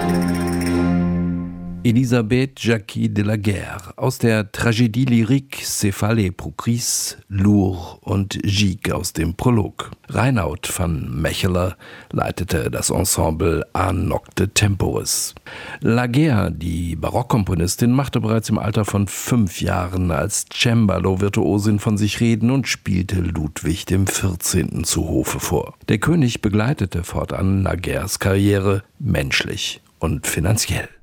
Elisabeth Jacquie de la Guerre aus der Tragédie lyrique Céphalée pour Chris, Lourd und Gigue aus dem Prolog. Reinoud van Mechelen leitete das Ensemble A Nocte Temporis. La Guerre, die Barockkomponistin, machte bereits im Alter von 5 Jahren als Cembalo-Virtuosin von sich reden und spielte Ludwig XIV. Zu Hofe vor. Der König begleitete fortan La Guerres Karriere menschlich und finanziell.